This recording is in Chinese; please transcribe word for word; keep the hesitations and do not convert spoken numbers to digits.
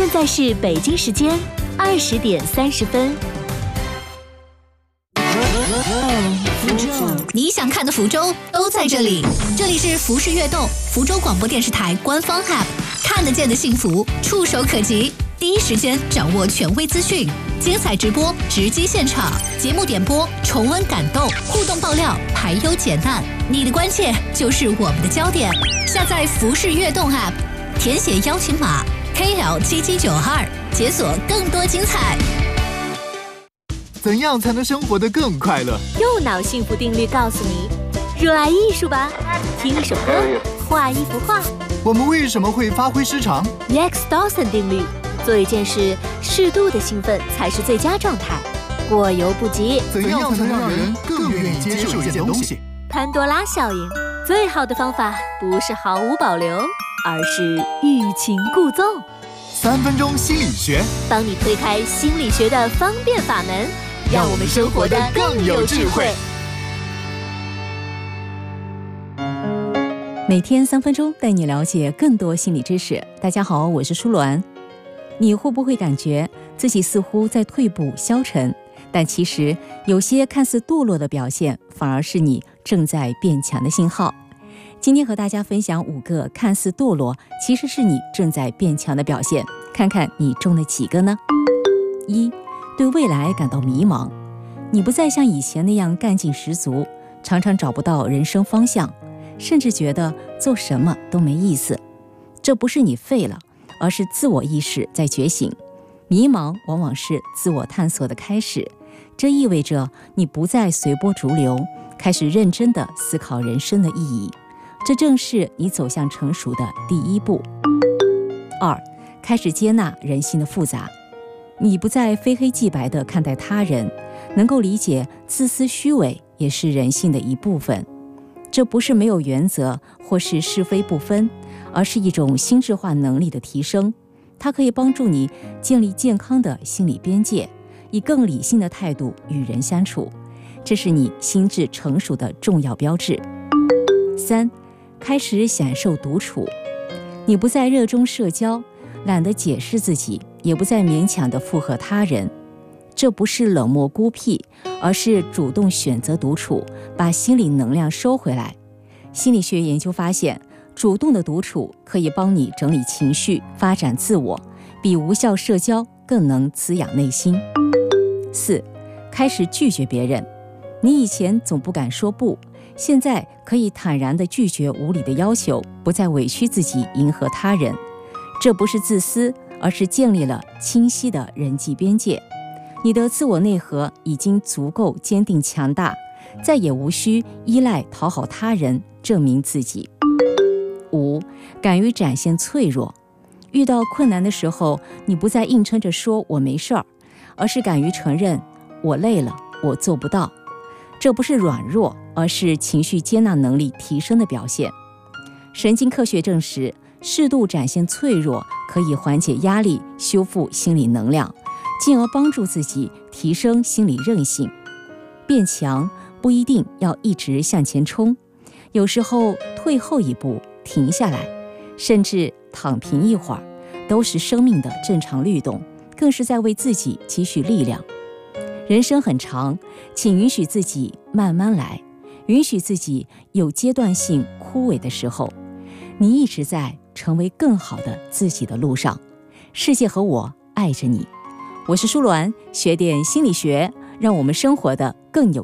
现在是北京时间二十点三十分。 你想看的福州都在这里，这里是福视悦动，福州广播电视台官方 A P P， 看得见的幸福，触手可及，第一时间掌握权威资讯，精彩直播，直击现场，节目点播，重温感动，互动爆料，排忧解难，你的关切就是我们的焦点。下载福视悦动 A P P， 填写邀请码 K L 七七九二，解锁更多精彩。 怎样才能生活得更快乐？ 右脑幸福定律告诉你：热爱艺术吧，听一首歌，画一幅画。 我们为什么会发挥失常 Rex Dawson 定律：做一件事，适度的兴奋才是最佳状态，过犹不及。 怎样才能让人更愿意接受一件东西？ 潘多拉效应：最好的方法不是毫无保留，而是欲擒故纵。 三分钟心理学， 帮你推开心理学的方便法门，让我们生活得更有智慧。 每天三分钟带你了解更多心理知识。大家好，我是舒鸾。你会不会感觉自己似乎在退步消沉，但其实有些看似堕落的表现，反而是你正在变强的信号。今天和大家分享五个看似堕落，其实是你正在变强的表现，看看你中了几个呢？一、对未来感到迷茫，你不再像以前那样干劲十足，常常找不到人生方向，甚至觉得做什么都没意思。这不是你废了，而是自我意识在觉醒。迷茫往往是自我探索的开始，这意味着你不再随波逐流，开始认真地思考人生的意义。这正是你走向成熟的第一步。二、开始接纳人性的复杂，你不再非黑即白地看待他人，能够理解自私虚伪也是人性的一部分。这不是没有原则或是是非不分，而是一种心智化能力的提升，它可以帮助你建立健康的心理边界，以更理性的态度与人相处，这是你心智成熟的重要标志。三、开始享受独处，你不再热衷社交，懒得解释自己，也不再勉强地附和他人。这不是冷漠孤僻，而是主动选择独处，把心理能量收回来。心理学研究发现，主动的独处可以帮你整理情绪，发展自我，比无效社交更能滋养内心。四、开始拒绝别人，你以前总不敢说不，现在可以坦然地拒绝无理的要求，不再委屈自己迎合他人。这不是自私，而是建立了清晰的人际边界。你的自我内核已经足够坚定强大，再也无需依赖讨好他人证明自己。五、敢于展现脆弱，遇到困难的时候，你不再硬撑着说我没事儿，而是敢于承认我累了，我做不到。这不是软弱，而是情绪接纳能力提升的表现。神经科学证实，适度展现脆弱可以缓解压力，修复心理能量，进而帮助自己提升心理韧性。变强不一定要一直向前冲，有时候退后一步，停下来，甚至躺平一会儿，都是生命的正常律动，更是在为自己积蓄力量。人生很长，请允许自己慢慢来，允许自己有阶段性枯萎的时候。你一直在成为更好的自己的路上，世界和我爱着你。我是舒鸾，学点心理学，让我们生活的更有